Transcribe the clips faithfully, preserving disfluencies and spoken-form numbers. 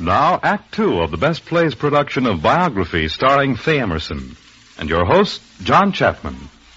Now, Act Two of the Best Plays production of Biography starring Faye Emerson. And your host, John Chapman.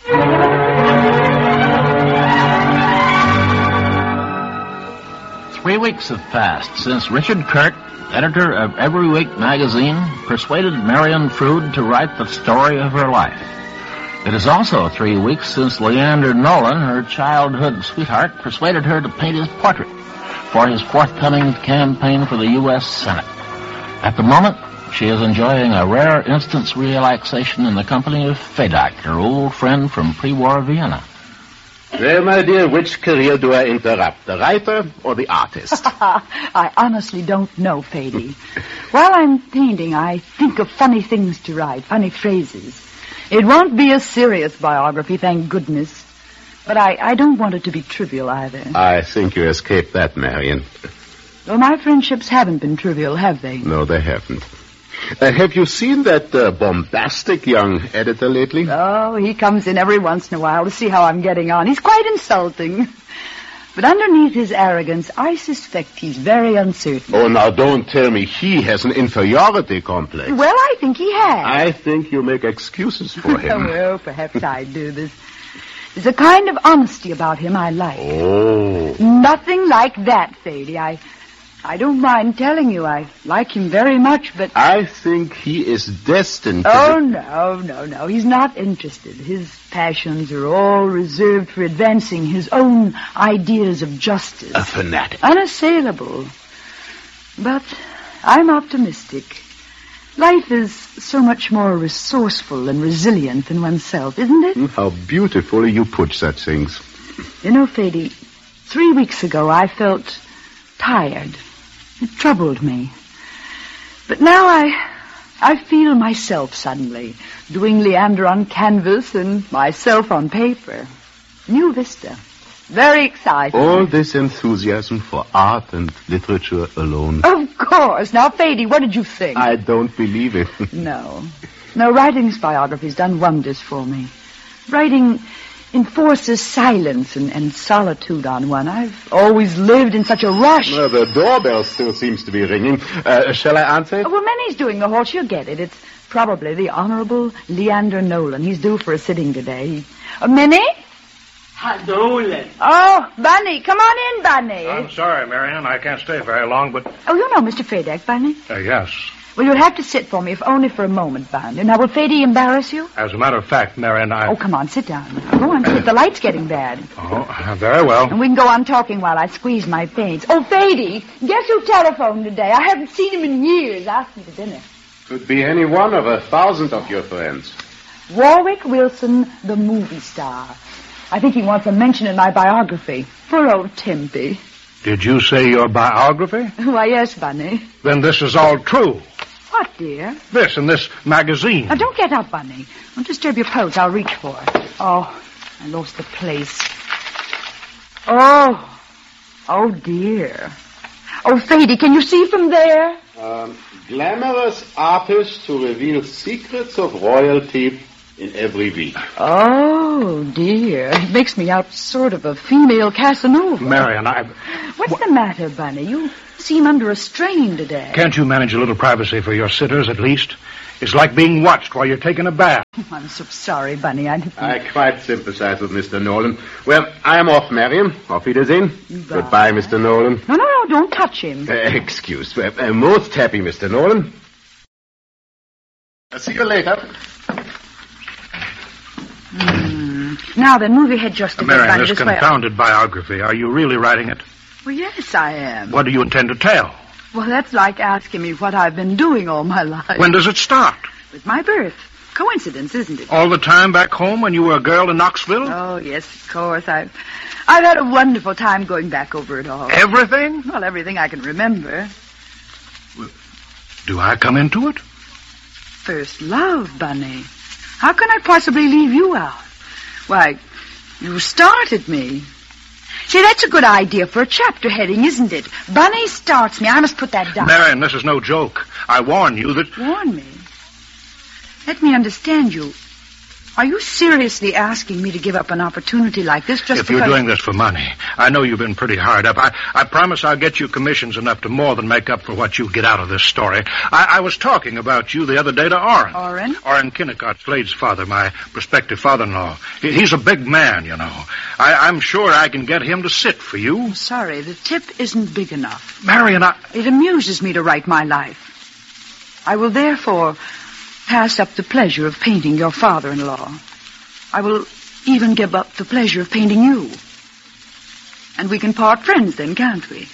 Three weeks have passed since Richard Kurt, editor of Every Week magazine, persuaded Marian Frood to write the story of her life. It is also three weeks since Leander Nolan, her childhood sweetheart, persuaded her to paint his portrait for his forthcoming campaign for the U S Senate. At the moment, she is enjoying a rare instant's relaxation in the company of Fedak, her old friend from pre-war Vienna. Well, my dear, which career do I interrupt, the writer or the artist? I honestly don't know, Fady. While I'm painting, I think of funny things to write, funny phrases. It won't be a serious biography, thank goodness. But I, I don't want it to be trivial either. I think you escaped that, Marian. Well, my friendships haven't been trivial, have they? No, they haven't. Uh, have you seen that uh, bombastic young editor lately? Oh, he comes in every once in a while to see how I'm getting on. He's quite insulting. But underneath his arrogance, I suspect he's very uncertain. Oh, now don't tell me he has an inferiority complex. Well, I think he has. I think you make excuses for him. Well, perhaps I do. There's, there's a kind of honesty about him I like. Oh. Nothing like that, Fady. I... I don't mind telling you I like him very much, but... I think he is destined to... Oh, no, no, no. He's not interested. His passions are all reserved for advancing his own ideas of justice. A fanatic. Unassailable. But I'm optimistic. Life is so much more resourceful and resilient than oneself, isn't it? How beautifully you put such things. You know, Fady, three weeks ago I felt tired. It troubled me. But now I I feel myself suddenly, doing Leander on canvas and myself on paper. New vista. Very exciting. All this enthusiasm for art and literature alone. Of course. Now, Fady, what did you think? I don't believe it. No. No, writing this biography's done wonders for me. Writing enforces silence and, and solitude on one. I've always lived in such a rush. Well, the doorbell still seems to be ringing. Uh, shall I answer it? Oh, well, Minnie's doing the hall. She'll get it. It's probably the Honorable Leander Nolan. He's due for a sitting today. Uh, Minnie? Nolan. Oh, Bunny. Come on in, Bunny. I'm sorry, Marian. I can't stay very long, but... Oh, you know Mister Fedak, Bunny? Uh, yes. Well, you'll have to sit for me, if only for a moment, Bunny. Now, will Fady embarrass you? As a matter of fact, Marian, I... Oh, come on, sit down. Go on, sit. The light's getting bad. Oh, uh, very well. And we can go on talking while I squeeze my paints. Oh, Fady, guess who telephoned today? I haven't seen him in years. Asked me to dinner. Could be any one of a thousand of your friends. Warwick Wilson, the movie star. I think he wants a mention in my biography. Poor old Timpy. Did you say your biography? Why, yes, Bunny. Then this is all true. What, dear? This in this magazine. Now, don't get up, Bunny. Don't disturb your pose. I'll reach for it. Oh, I lost the place. Oh. Oh, dear. Oh, Fady, can you see from there? Um, glamorous artists who reveal secrets of royalty in Every Week. Oh, dear. It makes me out sort of a female Casanova. Marian, I... What's wh- the matter, Bunny? You seem under a strain today. Can't you manage a little privacy for your sitters, at least? It's like being watched while you're taking a bath. I'm so sorry, Bunny. I didn't... I quite sympathize with Mister Nolan. Well, I am off, Marian. Auf Wiedersehen. Bye. Goodbye, Mister Nolan. No, no, no, don't touch him. Uh, excuse me. Uh, most happy, Mister Nolan. I'll see you later. Mm. Now then, move your head just a bit, Marian, Bunny, this this way. confounded biography, are you really writing it? Well, yes, I am. What do you intend to tell? Well, that's like asking me what I've been doing all my life. When does it start? With my birth. Coincidence, isn't it? All the time back home when you were a girl in Knoxville? Oh, yes, of course. I've, I've had a wonderful time going back over it all. Everything? Well, everything I can remember. Well, do I come into it? First love, Bunny. How can I possibly leave you out? Why, you started me. See, that's a good idea for a chapter heading, isn't it? Bunny starts me. I must put that down. Marian, this is no joke. I warn you that... Warn me? Let me understand you. Are you seriously asking me to give up an opportunity like this just If because... you're doing this for money, I know you've been pretty hard up. I, I promise I'll get you commissions enough to more than make up for what you get out of this story. I, I was talking about you the other day to Orrin. Orrin? Orrin Kennicott, Slade's father, my prospective father-in-law. He, he's a big man, you know. I, I'm sure I can get him to sit for you. I'm sorry, the tip isn't big enough. Marion, I... It amuses me to write my life. I will therefore pass up the pleasure of painting your father-in-law. I will even give up the pleasure of painting you. And we can part friends then, can't we?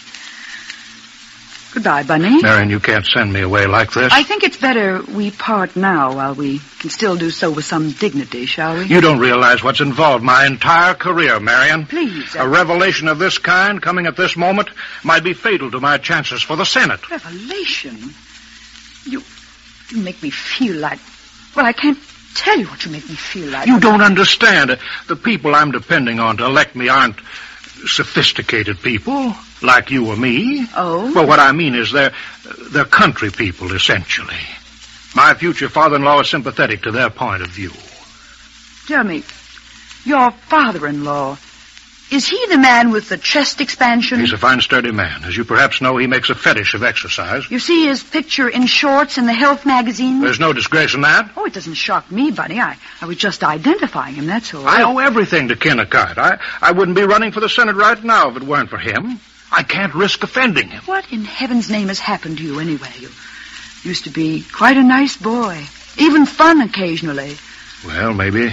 Goodbye, Bunny. Marion, you can't send me away like this. I think it's better we part now while we can still do so with some dignity, shall we? You don't realize what's involved. My entire career, Marion. Please. Uh... A revelation of this kind coming at this moment might be fatal to my chances for the Senate. Revelation? You, you make me feel like... Well, I can't tell you what you make me feel like. You don't understand. The people I'm depending on to elect me aren't sophisticated people like you or me. Oh? Well, what I mean is they're, they're country people, essentially. My future father-in-law is sympathetic to their point of view. Tell me, your father-in-law, is he the man with the chest expansion? He's a fine, sturdy man. As you perhaps know, he makes a fetish of exercise. You see his picture in shorts in the health magazine? There's no disgrace in that. Oh, it doesn't shock me, Bunny. I, I was just identifying him, that's all. I owe everything to Kennicott. I, I wouldn't be running for the Senate right now if it weren't for him. I can't risk offending him. What in heaven's name has happened to you anyway? You used to be quite a nice boy. Even fun occasionally. Well, maybe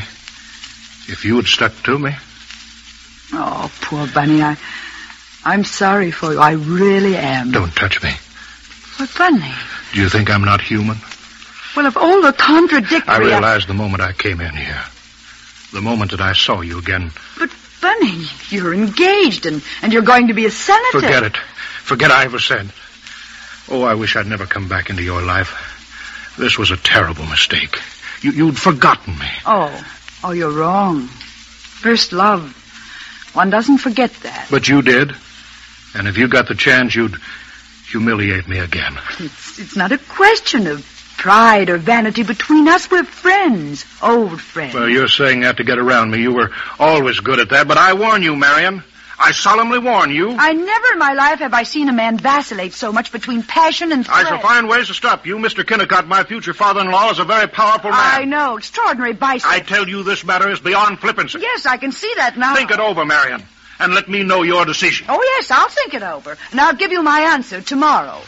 if you had stuck to me. Oh, poor Bunny, I, I'm sorry for you. I really am. Don't touch me. But, Bunny... Do you think I'm not human? Well, of all the contradictory... I realized the moment I came in here. The moment that I saw you again. But, Bunny, you're engaged and, and you're going to be a senator. Forget it. Forget I ever said. Oh, I wish I'd never come back into your life. This was a terrible mistake. You, you'd forgotten me. Oh, oh, you're wrong. First love... One doesn't forget that. But you did. And if you got the chance, you'd humiliate me again. It's, it's not a question of pride or vanity between us. We're friends. Old friends. Well, you're saying that to get around me. You were always good at that. But I warn you, Marion. I solemnly warn you. I never in my life have I seen a man vacillate so much between passion and threat. I shall find ways to stop you. Mister Kennicott, my future father-in-law, is a very powerful man. I know. Extraordinary bicycle. I tell you this matter is beyond flippancy. Yes, I can see that now. Think it over, Marion, and let me know your decision. Oh, yes, I'll think it over. And I'll give you my answer tomorrow.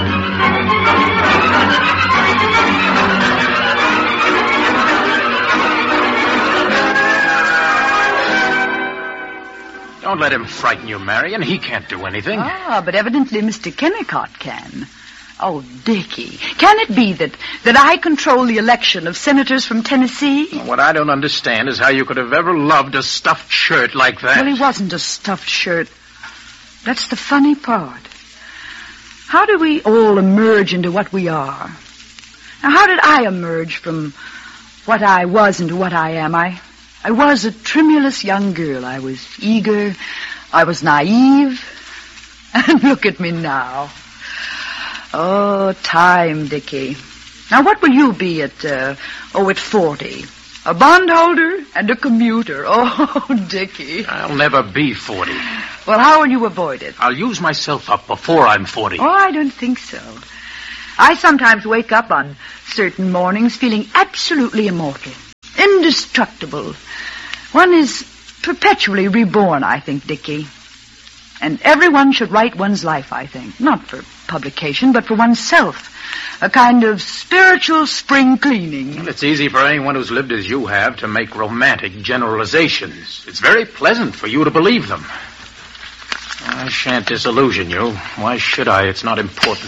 Don't let him frighten you, Marion. He can't do anything. Ah, but evidently Mister Kennicott can. Oh, Dickie, can it be that, that I control the election of senators from Tennessee? What I don't understand is how you could have ever loved a stuffed shirt like that. Well, he wasn't a stuffed shirt. That's the funny part. How do we all emerge into what we are? Now, how did I emerge from what I was into what I am? I... I was a tremulous young girl. I was eager. I was naive. And look at me now. Oh, time, Dickie. Now, what will you be at, uh, oh, at forty? A bondholder and a commuter. Oh, Dickie. I'll never be forty. Well, how will you avoid it? I'll use myself up before I'm forty. Oh, I don't think so. I sometimes wake up on certain mornings feeling absolutely immortal. Indestructible. One is perpetually reborn, I think, Dickie. And everyone should write one's life, I think. Not for publication, but for oneself. A kind of spiritual spring cleaning. Well, it's easy for anyone who's lived as you have to make romantic generalizations. It's very pleasant for you to believe them. I shan't disillusion you. Why should I? It's not important.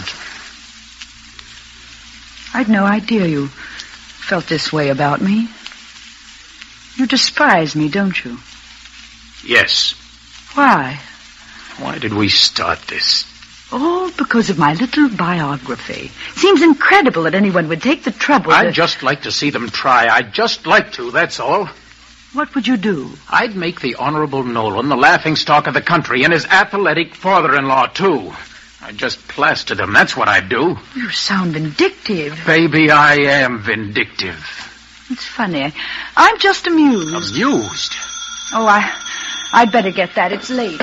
I'd no idea you felt this way about me. You despise me, don't you? Yes. Why? Why did we start this? All because of my little biography. Seems incredible that anyone would take the trouble I'd to... just like to see them try. I'd just like to, that's all. What would you do? I'd make the Honorable Nolan the laughingstock of the country and his athletic father-in-law, too. I'd just plaster them, that's what I'd do. You sound vindictive. Baby, I am vindictive. It's funny. I'm just amused. Amused? Oh, I, I'd better get that. It's late.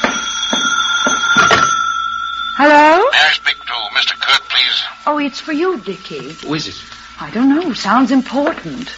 Hello? May I speak to Mister Kurt, please? Oh, it's for you, Dickie. Who is it? I don't know. Sounds important.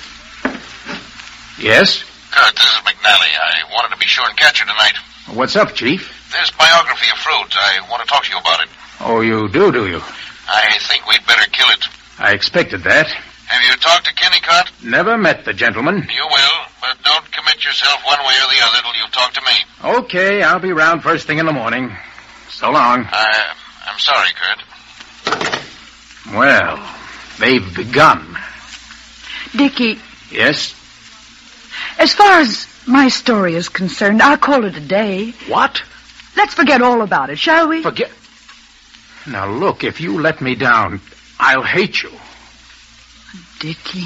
Yes? Kurt, this is McNally. I wanted to be sure and catch you tonight. What's up, Chief? This biography of Froude's, I want to talk to you about it. Oh, you do, do you? I think we'd better kill it. I expected that. Have you talked to Kennicott? Never met the gentleman. You will, but don't commit yourself one way or the other till you've talked to me. Okay, I'll be round first thing in the morning. So long. Uh, I'm sorry, Kurt. Well, they've begun. Dickie, Yes? as far as my story is concerned, I'll call it a day. What? Let's forget all about it, shall we? Forget... Now, look, if you let me down, I'll hate you. Dickie,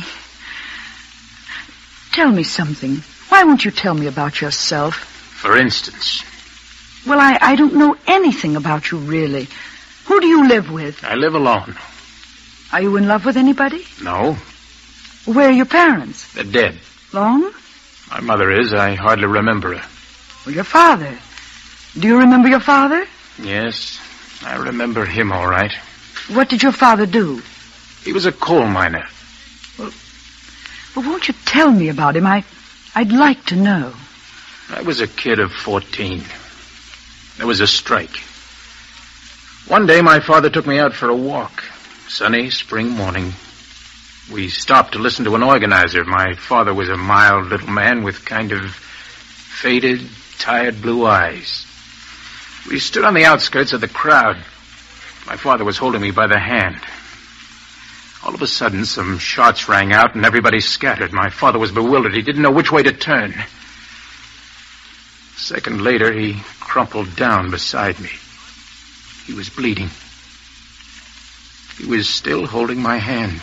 tell me something. Why won't you tell me about yourself? For instance, Well, I, I don't know anything about you, really. Who do you live with? I live alone. Are you in love with anybody? No, Where are your parents? they're dead. Long? My mother is. I hardly remember her. Well, your father. Do you remember your father? Yes, I remember him all right. What did your father do? He was a coal miner. Well, won't you tell me about him? I, I'd like to know. I was a kid of fourteen. There was a strike. One day my father took me out for a walk. Sunny spring morning. We stopped to listen to an organizer. My father was a mild little man with kind of faded, tired blue eyes. We stood on the outskirts of the crowd. My father was holding me by the hand. All of a sudden, some shots rang out and everybody scattered. My father was bewildered. He didn't know which way to turn. A second later, he crumpled down beside me. He was bleeding. He was still holding my hand.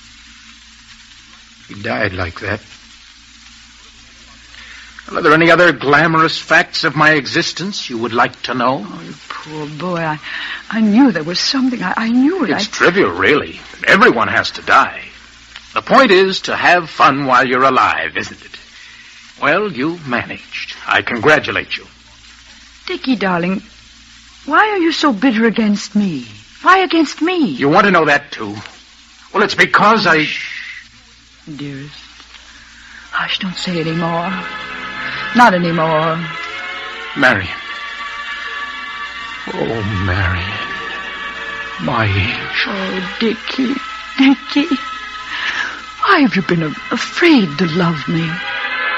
He died like that. Well, are there any other glamorous facts of my existence you would like to know? Oh, you poor boy. I, I knew there was something. I, I knew it. It's I... trivial, really. Everyone has to die. The point is to have fun while you're alive, isn't it? Well, you managed. I congratulate you. Dickie, darling, why are you so bitter against me? Why against me? You want to know that, too? Well, it's because I... Dearest, hush, don't say any more. Not anymore. Marion. Oh, Marion. My angel. Oh, Dickie, Dickie. Why have you been a- afraid to love me?